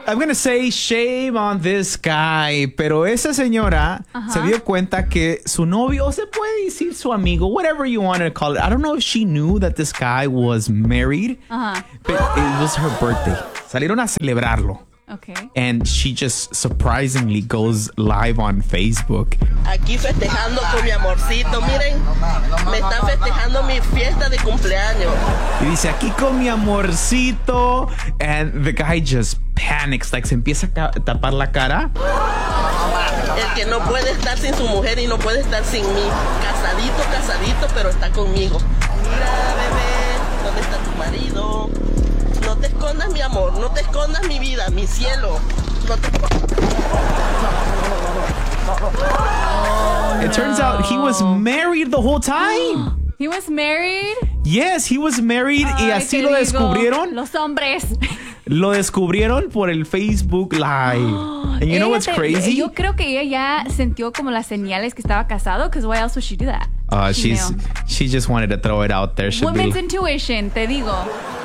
I'm gonna say shame on this guy. Pero esa señora se dio cuenta que su novio, o se puede decir su amigo, whatever you want to call it. I don't know if she knew that this guy was married. But it was her birthday. Salieron a celebrarlo. Okay. And she just surprisingly goes live on Facebook. Aquí festejando con mi amorcito, miren, me están festejando mi fiesta de cumpleaños. Y dice, aquí con mi amorcito. And the guy just panics, like se empieza a tapar la cara. El que no puede estar sin su mujer y no puede estar sin mí. Casadito, pero está conmigo. Mira, bebé, ¿dónde está tu marido? No te escondas, mi amor, no te escondas, mi vida, mi cielo. No te It turns out he was married the whole time. He was married. Yes, he was married. Y así lo descubrieron. Los hombres. Lo descubrieron por el Facebook Live. And you know what's crazy? Yo creo que ella ya sintió como las señales que estaba casado. Because why else would she do that? She just wanted to throw it out there. Women's intuition, te digo.